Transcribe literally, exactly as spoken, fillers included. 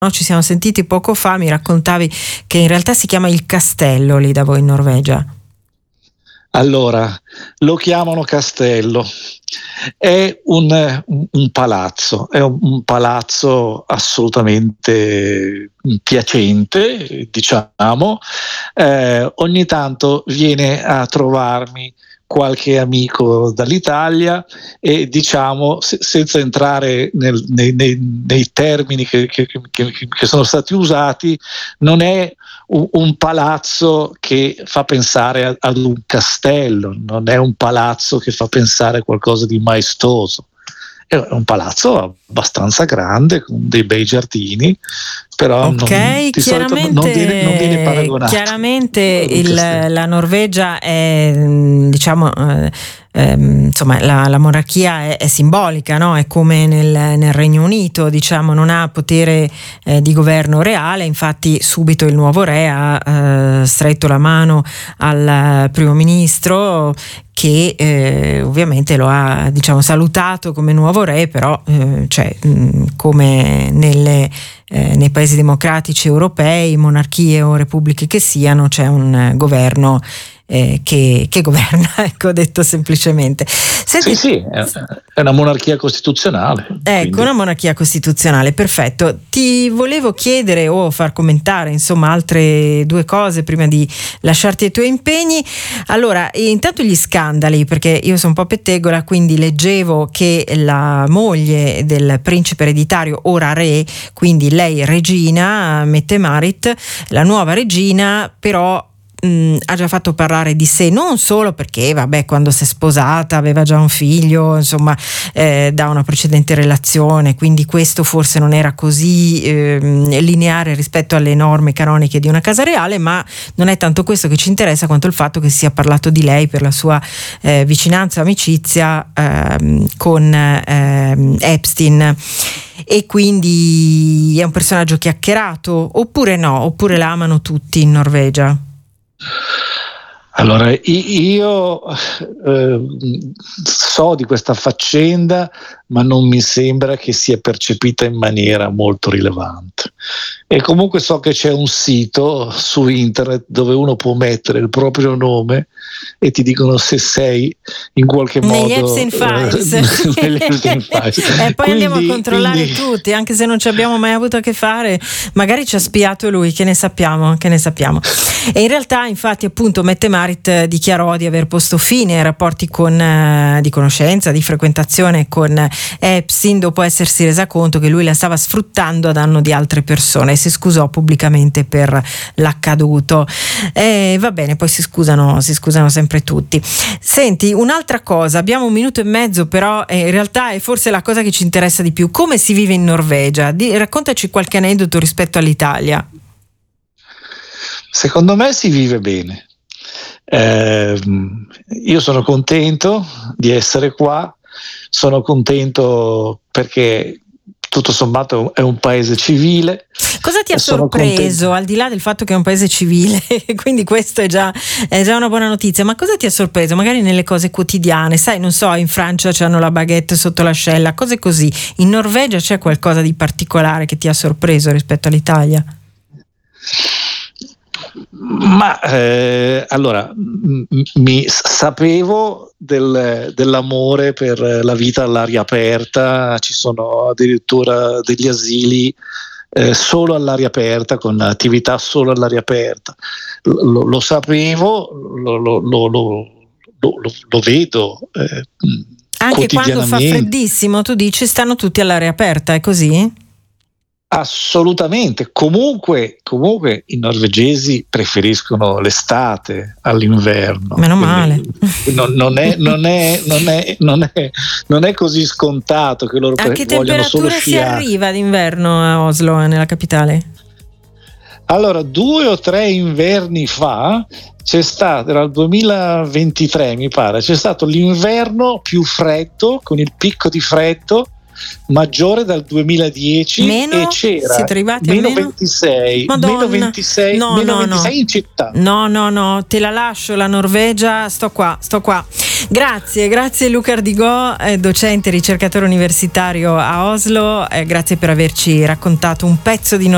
no? Ci siamo sentiti poco fa, mi raccontavi che in realtà si chiama Il Castello lì da voi in Norvegia. Allora, lo chiamano castello, è un, un, un palazzo, è un, un palazzo assolutamente piacente, diciamo. Eh, ogni tanto viene a trovarmi qualche amico dall'Italia e, diciamo, se, senza entrare nel, nei, nei, nei termini che, che, che, che sono stati usati, non è un, un palazzo che fa pensare ad un castello, non è un palazzo che fa pensare a qualcosa di maestoso. È un palazzo abbastanza grande con dei bei giardini, però ok, non, di chiaramente, non viene, non viene paragonato. Chiaramente il, la Norvegia è, diciamo, eh, eh, insomma, la, la monarchia è, è simbolica, no? È come nel, nel Regno Unito, diciamo, non ha potere eh, di governo reale. Infatti subito il nuovo re ha eh, stretto la mano al primo ministro, che eh, ovviamente lo ha, diciamo, salutato come nuovo re, però eh, cioè, mh, come nelle, eh, nei paesi democratici europei, monarchie o repubbliche che siano, c'è un eh, governo eh, che, che governa, ecco, detto semplicemente. Senti, sì, sì, è una monarchia costituzionale. Ecco, quindi. Una monarchia costituzionale, perfetto. Ti volevo chiedere o far commentare, insomma, altre due cose prima di lasciarti ai tuoi impegni. Allora, intanto gli scandali, perché io sono un po' pettegola, quindi leggevo che la moglie del principe ereditario, ora re, quindi lei regina, Mette-Marit, la nuova regina, però Mm, ha già fatto parlare di sé, non solo perché vabbè, quando si è sposata aveva già un figlio, insomma, eh, da una precedente relazione, quindi questo forse non era così eh, lineare rispetto alle norme canoniche di una casa reale, ma non è tanto questo che ci interessa quanto il fatto che si sia parlato di lei per la sua eh, vicinanza, amicizia eh, con eh, Epstein. E quindi è un personaggio chiacchierato, oppure no, oppure la amano tutti in Norvegia? Allora, io eh, so di questa faccenda, ma non mi sembra che sia percepita in maniera molto rilevante. E comunque so che c'è un sito su internet dove uno può mettere il proprio nome e ti dicono se sei in qualche negli modo Epstein Files. Eh, negli Epstein Files. E poi quindi, andiamo a controllare quindi... tutti, anche se non ci abbiamo mai avuto a che fare, magari ci ha spiato lui, che ne sappiamo, che ne sappiamo. E in realtà, infatti, appunto, Mette-Marit dichiarò di aver posto fine ai rapporti con, eh, di conoscenza, di frequentazione con Epstein, dopo essersi resa conto che lui la stava sfruttando a danno di altre persone, e si scusò pubblicamente per l'accaduto. E va bene, poi si scusano, si scusano sempre tutti. Senti, un'altra cosa, abbiamo un minuto e mezzo, però eh, in realtà è forse la cosa che ci interessa di più. Come si vive in Norvegia? Di, raccontaci qualche aneddoto rispetto all'Italia. Secondo me si vive bene. Eh, io sono contento di essere qua, sono contento perché tutto sommato è un paese civile. Cosa ti ha sorpreso, al di là del fatto che è un paese civile, quindi questo è già, è già una buona notizia, ma cosa ti ha sorpreso? Magari nelle cose quotidiane, sai, non so, in Francia c'hanno la baguette sotto l'ascella, cose così. In Norvegia c'è qualcosa di particolare che ti ha sorpreso rispetto all'Italia? Ma eh, allora m- mi sapevo del, dell'amore per la vita all'aria aperta, ci sono addirittura degli asili eh, solo all'aria aperta, con attività solo all'aria aperta. Lo, lo sapevo, lo, lo, lo, lo, lo, lo vedo eh, anche quando fa freddissimo, tu dici, stanno tutti all'aria aperta, è così? Assolutamente, comunque, comunque i norvegesi preferiscono l'estate all'inverno. Meno male. Non, non, è, non, è, non, è, non, è, non è così scontato che loro a che vogliono solo temperatura sciare. Si arriva d'inverno a Oslo, nella capitale? Allora, due o tre inverni fa c'è stato, era il duemilaventitré mi pare, c'è stato l'inverno più freddo, con il picco di freddo maggiore dal duemiladieci, meno? E c'era Siete arrivati meno, a meno ventisei, Madonna. meno ventisei, no, meno no, ventisei no. in città. No, no, no, te la lascio la Norvegia, sto qua, sto qua. Grazie, grazie Luca Ardigò, eh, docente e ricercatore universitario a Oslo, eh, grazie per averci raccontato un pezzo di Norvegia.